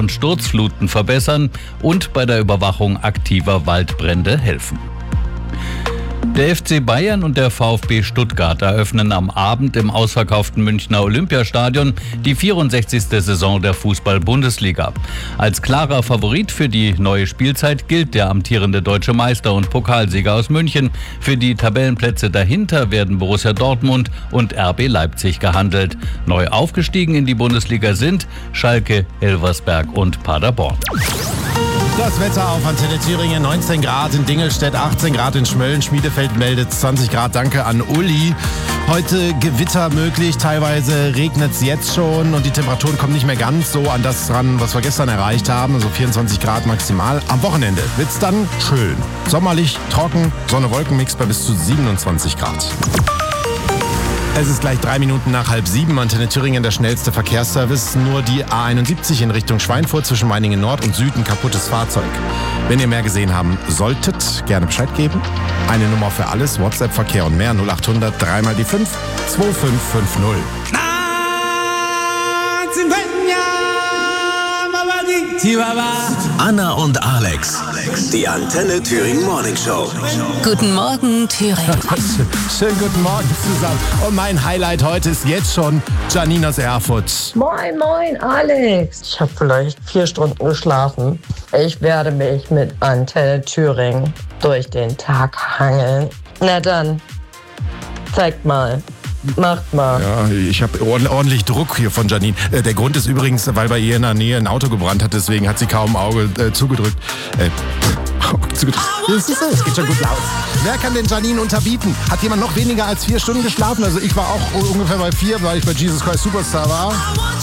und Sturzfluten verbessern und bei der Überwachung aktiver Waldbrände helfen. Der FC Bayern und der VfB Stuttgart eröffnen am Abend im ausverkauften Münchner Olympiastadion die 64. Saison der Fußball-Bundesliga. Als klarer Favorit für die neue Spielzeit gilt der amtierende deutsche Meister und Pokalsieger aus München. Für die Tabellenplätze dahinter werden Borussia Dortmund und RB Leipzig gehandelt. Neu aufgestiegen in die Bundesliga sind Schalke, Elversberg und Paderborn. Das Wetter auf Antenne Thüringen, 19 Grad in Dingelstedt, 18 Grad in Schmölln, Schmiedefeld meldet 20 Grad, danke an Uli. Heute Gewitter möglich, teilweise regnet es jetzt schon und die Temperaturen kommen nicht mehr ganz so an das ran, was wir gestern erreicht haben, also 24 Grad maximal. Am Wochenende wird es dann schön, sommerlich, trocken, Sonne-Wolken-Mix bei bis zu 27 Grad. Es ist gleich 3 Minuten nach 6:30. Antenne Thüringen, der schnellste Verkehrsservice. Nur die A71 in Richtung Schweinfurt zwischen Meiningen Nord und Süd ein kaputtes Fahrzeug. Wenn ihr mehr gesehen haben solltet, gerne Bescheid geben. Eine Nummer für alles, WhatsApp-Verkehr und mehr 0800 3 die 5 2550. Anna und Alex, die Antenne Thüringen Morning Show. Guten Morgen, Thüringen. Schönen guten Morgen zusammen. Und mein Highlight heute ist jetzt schon Janine aus Erfurt. Moin, moin, Alex. Ich habe vielleicht 4 Stunden geschlafen. Ich werde mich mit Antenne Thüringen durch den Tag hangeln. Na dann, zeigt mal. Macht mal. Ja, ich habe ordentlich Druck hier von Janine. Der Grund ist übrigens, weil bei ihr in der Nähe ein Auto gebrannt hat, deswegen hat sie kaum ein Auge zugedrückt. Es geht schon gut los. Wer kann denn Janine unterbieten? Hat jemand noch weniger als 4 Stunden geschlafen? Also ich war auch ungefähr bei 4, weil ich bei Jesus Christ Superstar war.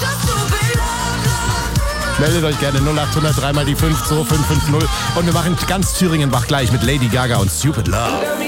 Meldet euch gerne 0800 3 die 5 2550 und wir machen ganz Thüringen wach gleich mit Lady Gaga und Stupid Love.